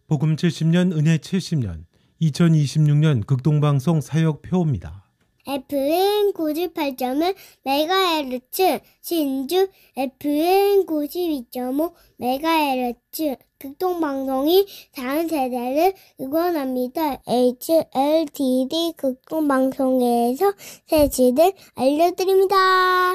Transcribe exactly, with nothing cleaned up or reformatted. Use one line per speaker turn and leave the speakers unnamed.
복음 칠십 년, 은혜 칠십 년, 이천이십육 년 극동방송 사역표입니다.
에프엠 구십팔 점 일 메가헤르츠, 신주 에프엠 구십이 점 오 메가헤르츠, 극동방송이 다음 세대를 응원합니다. 에이치엘티디 극동방송에서 새치들 알려드립니다.